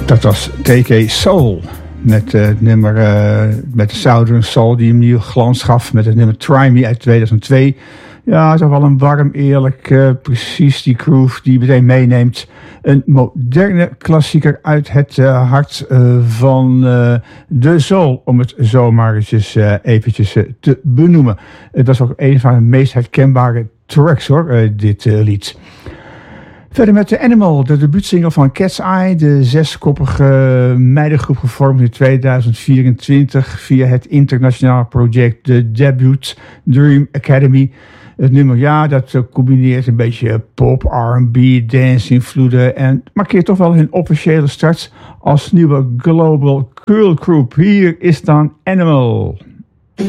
Dat was TK Soul met het nummer met de Southern Soul die hem nieuw glans gaf met het nummer Try Me uit 2002. Ja, toch wel een warm, eerlijk, precies die groove die meteen meeneemt. Een moderne klassieker uit het hart van de soul, om het zo maar eventjes te benoemen. Het was ook een van de meest herkenbare tracks hoor, dit lied. Verder met The Animal, de debuutsingle van Cat's Eye, de zeskoppige meidengroep gevormd in 2024 via het internationale project The Debut Dream Academy. Het nummer, ja, dat combineert een beetje pop, R&B, dance-invloeden en markeert toch wel hun officiële start als nieuwe global girl group. Hier is dan Animal.